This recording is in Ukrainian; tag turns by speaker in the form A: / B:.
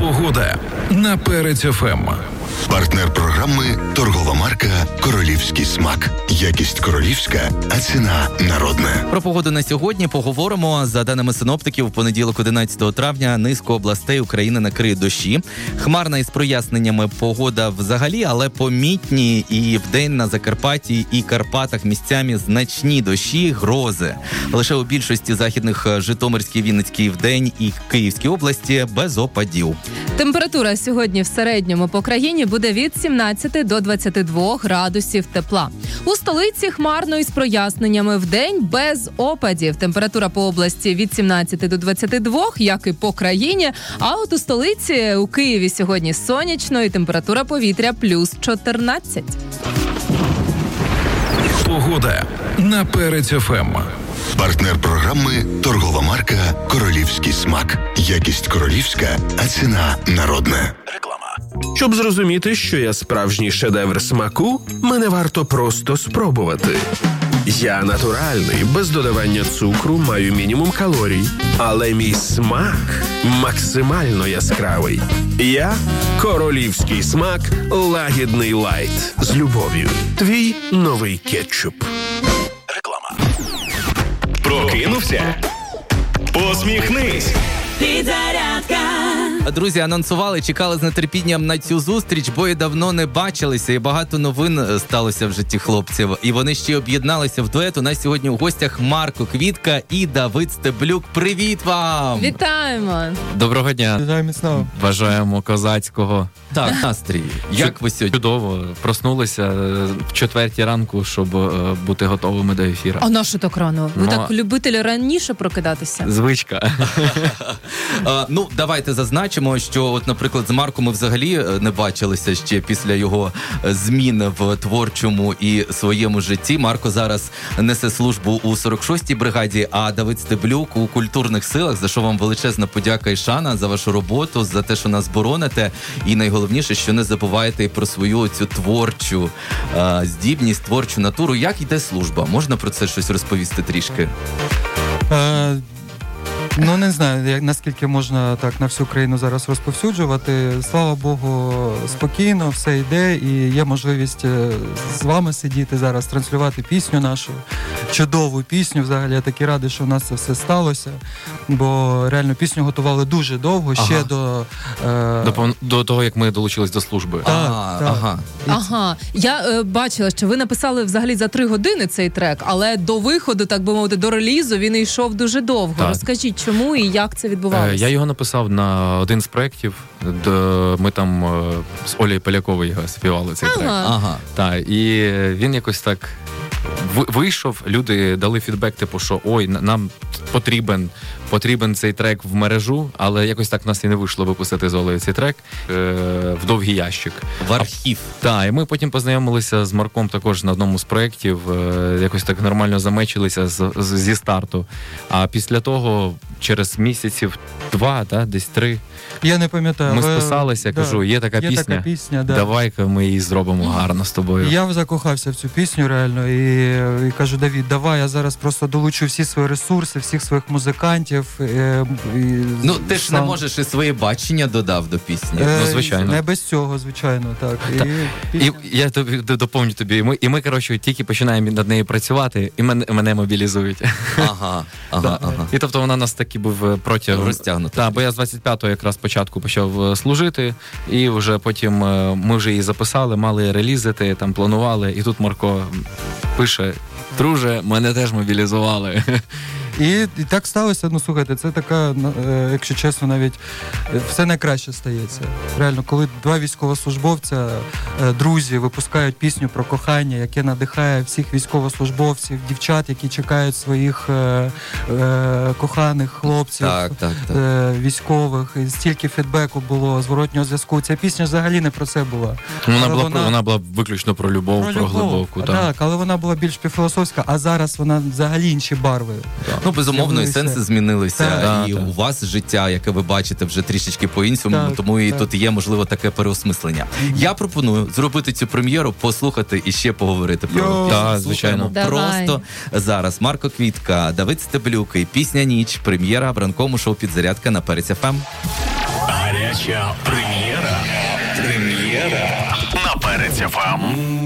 A: Погода на Перець ФМ.
B: Партнер програми – торгова марка «Королівський смак». Якість королівська, а ціна народна.
C: Про погоду на сьогодні поговоримо. За даними синоптиків, в понеділок 11 травня низку областей України накриє дощі. Хмарна із проясненнями погода взагалі, але помітні і вдень на Закарпатті і Карпатах місцями значні дощі, грози. Лише у більшості західних Житомирській, Вінницькій вдень і Київській області без опадів.
D: Температура сьогодні в середньому по країні буде від 17 до 22 градусів тепла. У столиці хмарно із проясненнями, вдень без опадів. Температура по області від 17 до 22, як і по країні. А от у столиці, у Києві сьогодні сонячно і температура повітря плюс 14.
A: Погода на Перець ФМ.
B: Партнер програми – торгова марка «Королівський смак». Якість королівська, а ціна народна.
E: Щоб зрозуміти, що я справжній шедевр смаку, мене варто просто спробувати. Я натуральний, без додавання цукру, маю мінімум калорій. Але мій смак максимально яскравий. Я – королівський смак лагідний лайт. З любов'ю. Твій новий кетчуп.
F: Реклама. Прокинувся? Посміхнись!
G: Підзарядка.
C: Друзі, анонсували, чекали з нетерпінням на цю зустріч, бо і давно не бачилися, і багато новин сталося в житті хлопців. І вони ще об'єдналися в дует. У нас сьогодні у гостях Марко Квітка і Давид Стеблюк. Привіт вам!
D: Вітаємо!
H: Доброго дня!
I: Вітаю міцного!
H: Бажаємо козацького.
C: Так, настрій. Як ви сьогодні?
H: Чудово. Проснулися в 4 ранку, щоб бути готовими до ефіру.
D: А на що так рано? Ви так любителі раніше прокидатися?
H: Звичка.
C: Ну, давайте зазначимо, що, от, наприклад, з Марком ми взагалі не бачилися ще після його змін в творчому і своєму житті. Марко зараз несе службу у 46-й бригаді, а Давид Стеблюк у культурних силах, за що вам величезна подяка і шана за вашу роботу, за те, що нас бороните. І найголовніше, що не забуваєте і про свою цю творчу здібність, творчу натуру. Як йде служба? Можна про це щось розповісти трішки?
I: Ну, не знаю, наскільки можна так на всю країну зараз розповсюджувати. Слава Богу, спокійно, все йде, і є можливість з вами сидіти зараз, транслювати пісню нашу, чудову пісню. Взагалі, я такий радий, що в нас це все сталося, бо реально пісню готували дуже довго, ще
H: до того, як ми долучились до служби.
D: Ага. Я бачила, що ви написали взагалі за 3 години цей трек, але до виходу, так би мовити, до релізу він йшов дуже довго.
H: Так.
D: Розкажіть, чому і як це відбувалося?
H: Я його написав на один з проєктів, де ми там з Олею Поляковою співали цей трек. Так, і він якось так вийшов, люди дали фідбек, типу, що ой, нам потрібен цей трек в мережу, але якось так в нас і не вийшло випустити з Олею цей трек в довгий ящик.
C: В архів.
H: Так, і ми потім познайомилися з Марком також на одному з проєктів, якось так нормально замечилися зі старту. А після того, через місяців 2, десь 3,
I: я не пам'ятаю.
H: Ми списалися, кажу, є така пісня, давай-ка ми її зробимо гарно з тобою.
I: Я закохався в цю пісню реально і кажу, Давід, давай, я зараз просто долучу всі свої ресурси, всіх своїх музикантів.
C: Ну, ти ж не можеш і своє бачення додав до пісні.
H: Звичайно.
I: Не без цього, звичайно, так.
H: І я доповню тобі, і ми, коротше, тільки починаємо над нею працювати, і мене мобілізують.
C: Ага.
H: І тобто вона нас таки був протягом
C: розтягнута.
H: Так, бо я з 25-го якраз початку почав служити, і вже потім ми вже її записали, мали релізити, там планували, і тут Марко пише: друже, мене теж мобілізували.
I: І так сталося, ну слухайте, це така, якщо чесно, навіть все найкраще стається. Реально, коли 2 військовослужбовця, друзі, випускають пісню про кохання, яке надихає всіх військовослужбовців, дівчат, які чекають своїх коханих хлопців, військових. І стільки фідбеку було, зворотнього зв'язку. Ця пісня взагалі не про це була.
H: Вона була виключно про любов, про глибоку.
I: Так, але вона була більш філософська, а зараз вона взагалі інші барви.
C: Ну, безумовно, і сенси змінилися, і у вас життя, яке ви бачите, вже трішечки по-іншому, тому і тут є, можливо, таке переосмислення. Я пропоную зробити цю прем'єру, послухати і ще поговорити про пісню.
H: Звичайно.
C: Просто зараз Марко Квітка, Давид Стеблюк і пісня «Ніч», прем'єра в ранковому шоу «Підзарядка» на Перець ФМ.
F: Гаряча прем'єра. Прем'єра на Перець ФМ.